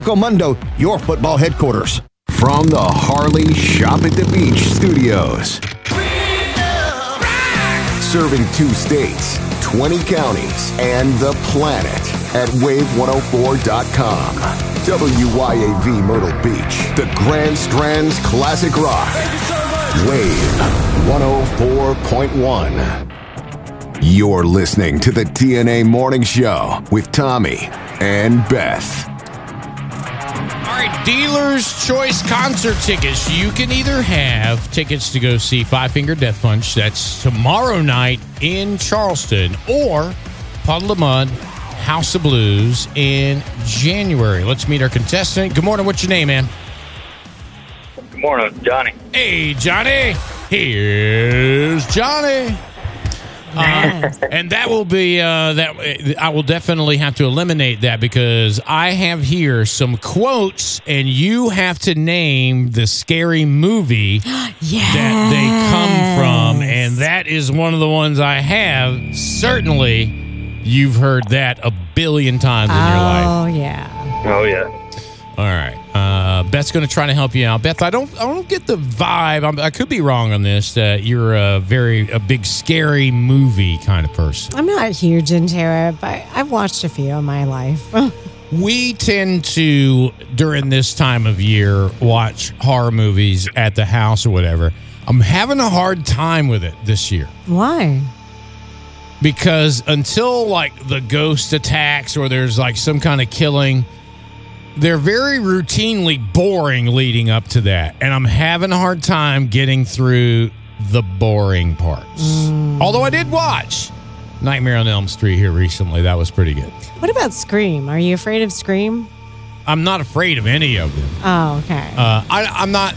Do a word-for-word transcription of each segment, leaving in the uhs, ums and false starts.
Comundo, your football headquarters. From the Harley Shop at the Beach studios. Serving two states, twenty counties, and the planet at wave one oh four dot com. W Y A V Myrtle Beach, the Grand Strands Classic Rock. Wave one oh four point one. You're listening to the T N A Morning Show with Tommy and Beth. All right, Dealer's Choice concert tickets. You can either have tickets to go see Five Finger Death Punch. That's tomorrow night in Charleston, or Puddle of Mud, House of Blues in January. Let's meet our contestant. Good morning. What's your name, man? Good morning, Johnny. Hey, Johnny. Here's Johnny. Uh, and that will be uh, that. I will definitely have to eliminate that because I have here some quotes, and you have to name the scary movie yes. that they come from, and that is one of the ones I have. Certainly, you've heard that a billion times in oh, your life. Oh yeah. Oh yeah. All right. Uh, Beth's going to try to help you out. Beth, I don't, I don't get the vibe. I'm, I could be wrong on this. That you're a very, a big scary movie kind of person. I'm not huge into it, but I've watched a few in my life. We tend to, during this time of year, watch horror movies at the house or whatever. I'm having a hard time with it this year. Why? Because until like the ghost attacks or there's like some kind of killing, they're very routinely boring leading up to that. And I'm having a hard time getting through the boring parts. Mm. Although I did watch Nightmare on Elm Street here recently. That was pretty good. What about Scream? Are you afraid of Scream? I'm not afraid of any of them. Oh, okay. Uh, I, I'm not,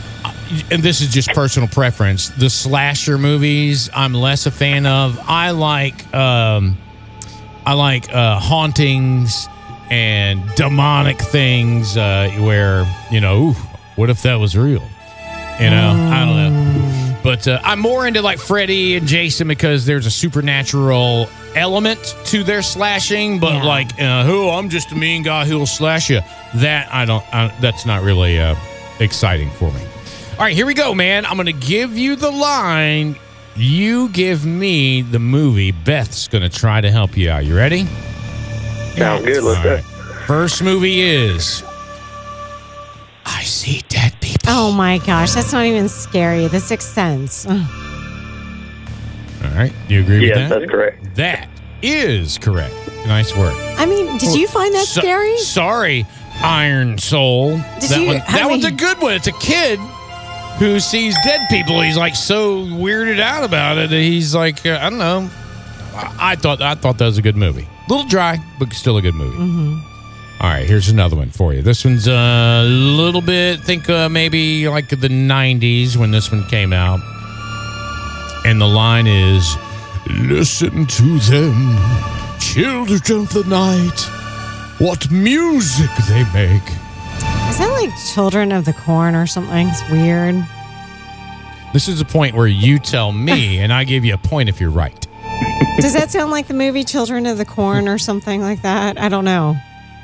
and this is just personal preference. The slasher movies, I'm less a fan of. I like, um, I like uh, hauntings and demonic things uh, where, you know, ooh, what if that was real? You know, mm. I don't know. But uh, I'm more into like Freddy and Jason because there's a supernatural element to their slashing. But yeah. like, uh, oh, I'm just a mean guy who'll slash you. That I don't, I, that's not really uh, exciting for me. All right, here we go, man. I'm going to give you the line. You give me the movie. Beth's going to try to help you out. You ready? Sounds good. Let's go. Right. First movie is I See Dead People. Oh my gosh, that's not even scary. The Sixth Sense. All right, you agree yes, with that? Yes, that's correct. That is correct. Nice work. I mean, did you find that so, scary? Sorry, Iron Soul. Did that you, one, that mean, one's a good one. It's a kid who sees dead people. He's like so weirded out about it. He's like, uh, I don't know. I, I thought I thought that was a good movie. A little dry, but still a good movie. Mm-hmm. All right, here's another one for you. This one's a little bit, think uh, maybe like the nineties when this one came out. And the line is, listen to them, children of the night, what music they make. Is that like Children of the Corn or something? It's weird. This is a point where you tell me, and I give you a point if you're right. Does that sound like the movie Children of the Corn or something like that? I don't know.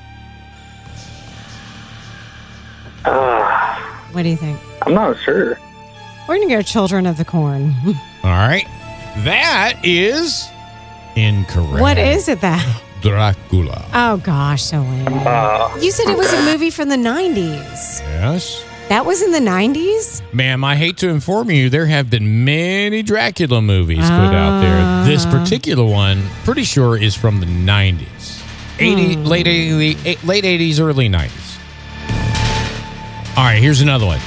Uh, what do you think? I'm not sure. We're going to go Children of the Corn. All right. That is incorrect. What is it that? Dracula. Oh, gosh, so lame. Uh, you said it was a movie from the nineties. Yes. That was in the nineties? Ma'am, I hate to inform you, there have been many Dracula movies uh, put out there. This particular one, pretty sure, is from the nineties. eighty, hmm. late, eighties, late eighties, early nineties. All right, here's another one.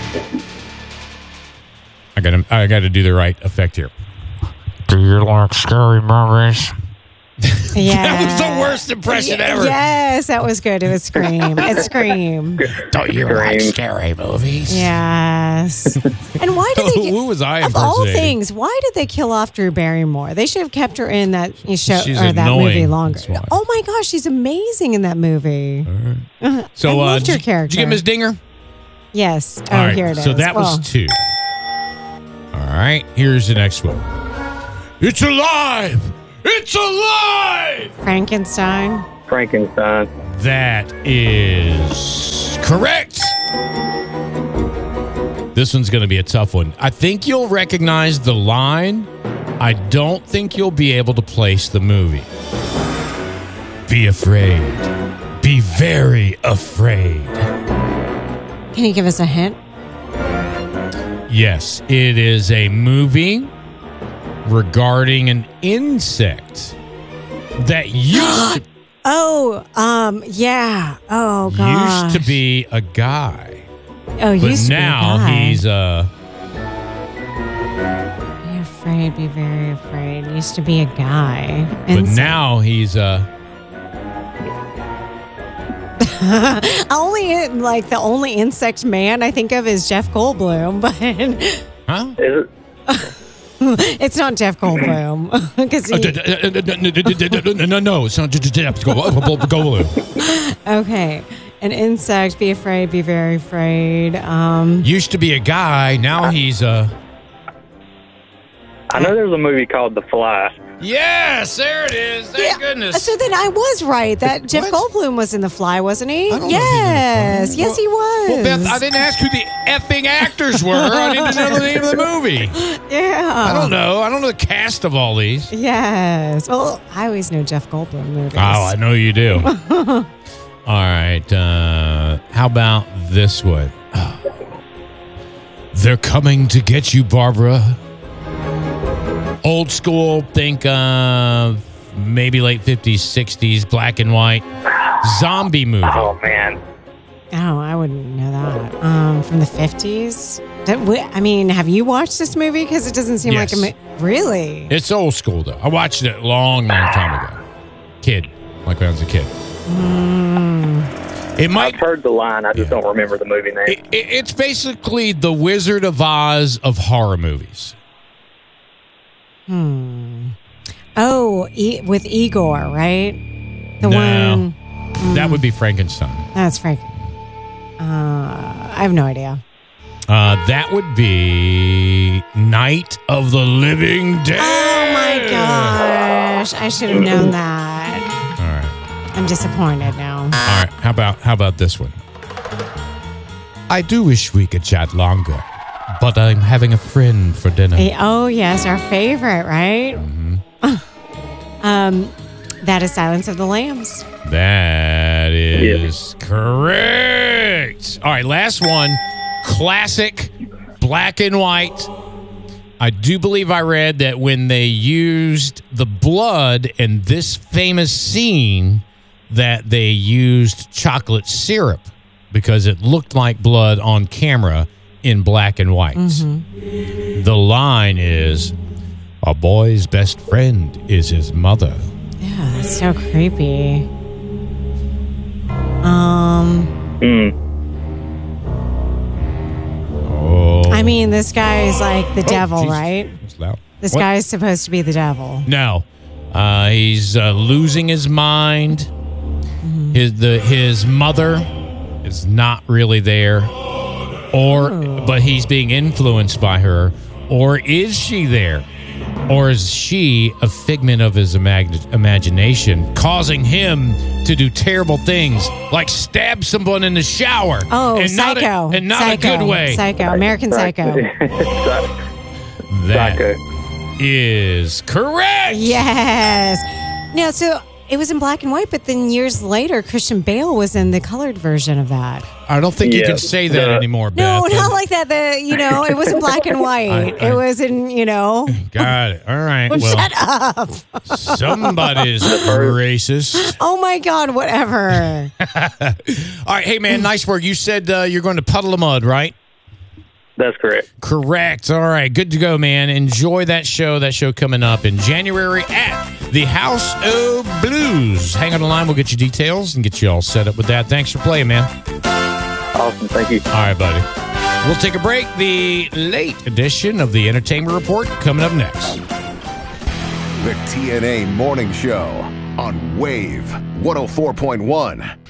I got I got to do the right effect here. Do you like scary movies? Yeah. That was the worst impression y- ever. Yes, that was good. It was Scream. It's Scream. Don't you like scary movies? Yes. And why did they? Who was I? Of all things, why did they kill off Drew Barrymore? They should have kept her in that show she's or that annoying. movie longer. Oh my gosh, she's amazing in that movie. All right. So, I uh, loved her did, character. did you get Miz Dinger? Yes. Oh, all right. here it is. So that well, was two. All right. Here's the next one. It's alive. It's alive! Frankenstein. Frankenstein. That is correct. This one's going to be a tough one. I think you'll recognize the line. I don't think you'll be able to place the movie. Be afraid. Be very afraid. Can you give us a hint? Yes, it is a movie regarding an insect that used to, Oh, um, yeah. Oh, gosh. used to be a guy, Oh, but used to now be a guy. he's uh Be afraid, be very afraid. Used to be a guy. but And now he's uh only like the only insect man I think of is Jeff Goldblum, but huh? Is it? it's not Jeff Goldblum because Uh, d- d- d- d- d- d- d- d- d- No, no, it's not. J- j- j- Go, go, go. okay, an insect. Be afraid, be very afraid. Um, Used to be a guy, now he's uh. I know there's a movie called The Fly. Yes, there it is. Thank yeah, goodness. So then I was right that Jeff What? Goldblum was in The Fly, wasn't he? I don't know if he was in The Yes, Fly. yes, he was. Well, Beth, I didn't ask who the effing actors were. I didn't know the name of the movie. Yeah, I don't know. I don't know the cast of all these. Yes. Well, I always know Jeff Goldblum movies. Oh, I know you do. All right. Uh, how about this one? They're coming to get you, Barbara. Old school, think of maybe late fifties, sixties, black and white zombie movie. Oh, man. Oh, I wouldn't know that. Um, from the fifties. I mean, have you watched this movie? Because it doesn't seem Yes. like a mo- really. It's old school, though. I watched it a long, long time ago. Kid, like when I was a kid. Mm. It might. I've heard the line. I just Yeah. don't remember the movie name. It, it, it's basically the Wizard of Oz of horror movies. Hmm. Oh, e- with Igor, right? The No. one. That would be Frankenstein. That's Frank. Uh, I have no idea. Uh, that would be Night of the Living Dead. Oh my gosh! I should have known that. All right. I'm disappointed now. All right. How about how about this one? I do wish we could chat longer, but I'm having a friend for dinner. Hey, oh yes, our favorite, right? um, that is Silence of the Lambs. That is correct. All right, last one. Classic, black and white. I do believe I read that when they used the blood in this famous scene, that they used chocolate syrup because it looked like blood on camera in black and white. Mm-hmm. The line is, "A boy's best friend is his mother." Yeah, that's so creepy. Um, Mm. Oh, I mean, this guy is like the devil, Jesus. right? That's loud. This What? guy is supposed to be the devil. No, uh, he's uh, losing his mind. Mm-hmm. His the his mother is not really there, or Oh. but he's being influenced by her, or is she there, or is she a figment of his imag- imagination, causing him to do terrible things like stab someone in the shower? Oh, and Psycho. not a, and not Psycho. a good way. Psycho. American Psycho. That Psycho. is correct. Yes. Now, so it was in black and white, but then years later, Christian Bale was in the colored version of that. I don't think you Yeah, can say that the- anymore, No, Beth. not like that. The you know, it wasn't black and white. I- I- it was in you know. Got it. All right. Well, Well, shut up. somebody's racist. Oh my God, whatever. All right. Hey, man, nice work. You said uh, you're going to Puddle of Mud, right? That's correct. Correct. All right. Good to go, man. Enjoy that show. That show coming up in January at the House of Blues. Hang on the line. We'll get you details and get you all set up with that. Thanks for playing, man. Awesome. Thank you. All right, buddy. We'll take a break. The late edition of the Entertainment Report coming up next. The T N A Morning Show on Wave one oh four point one.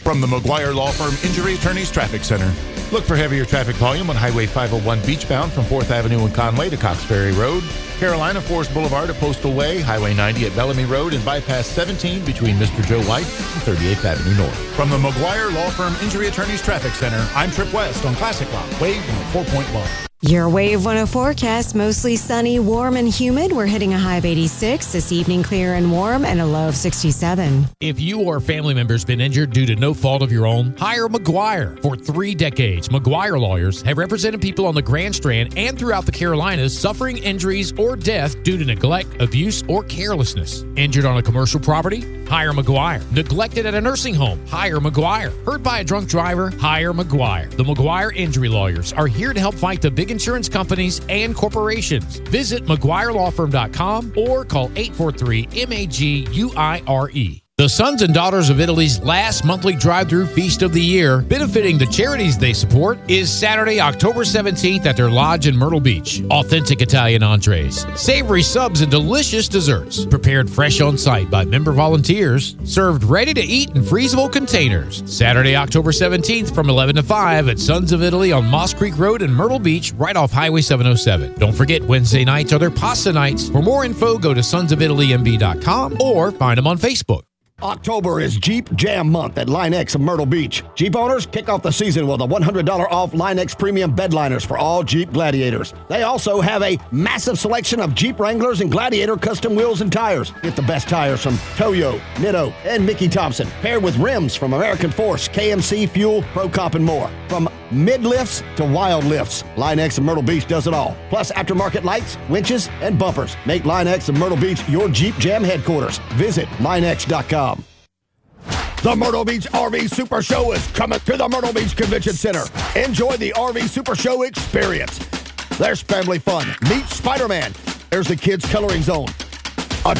From the McGuire Law Firm Injury Attorneys Traffic Center. Look for heavier traffic volume on Highway five oh one beachbound from fourth Avenue in Conway to Cox Ferry Road, Carolina Forest Boulevard at Postal Way, Highway ninety at Bellamy Road, and Bypass seventeen between Mister Joe White and thirty-eighth Avenue North. From the McGuire Law Firm Injury Attorneys Traffic Center, I'm Trip West on Classic Rock, Wave one oh four point one. Your Wave one oh forecast, mostly sunny, warm, and humid. We're hitting a high of eighty-six. This evening, clear and warm, and a low of sixty-seven. If you or a family member's been injured due to no fault of your own, hire McGuire. For three decades, McGuire lawyers have represented people on the Grand Strand and throughout the Carolinas suffering injuries or death due to neglect, abuse, or carelessness. Injured on a commercial property? Hire McGuire. Neglected at a nursing home? Hire McGuire. Hurt by a drunk driver? Hire McGuire. The McGuire Injury Lawyers are here to help fight the big insurance companies and corporations. Visit McGuire Law Firm dot com or call eight four three M A G U I R E. The Sons and Daughters of Italy's last monthly drive-through feast of the year, benefiting the charities they support, is Saturday, October seventeenth at their lodge in Myrtle Beach. Authentic Italian entrees, savory subs, and delicious desserts, prepared fresh on site by member volunteers, served ready to eat in freezable containers. Saturday, October seventeenth from eleven to five at Sons of Italy on Moss Creek Road in Myrtle Beach, right off Highway seven oh seven. Don't forget, Wednesday nights are their pasta nights. For more info, go to sons of italy m b dot com or find them on Facebook. October is Jeep Jam Month at Line X of Myrtle Beach. Jeep owners, kick off the season with a one hundred dollars off Line X Premium Bed Liners for all Jeep Gladiators. They also have a massive selection of Jeep Wranglers and Gladiator custom wheels and tires. Get the best tires from Toyo, Nitto, and Mickey Thompson, paired with rims from American Force, K M C, Fuel, Pro Comp, and more. From mid-lifts to wild lifts, Line X of Myrtle Beach does it all. Plus aftermarket lights, winches, and bumpers. Make Line X of Myrtle Beach your Jeep Jam headquarters. Visit line x dot com. The Myrtle Beach R V Super Show is coming to the Myrtle Beach Convention Center. Enjoy the R V Super Show experience. There's family fun. Meet Spider-Man. There's the kids' coloring zone.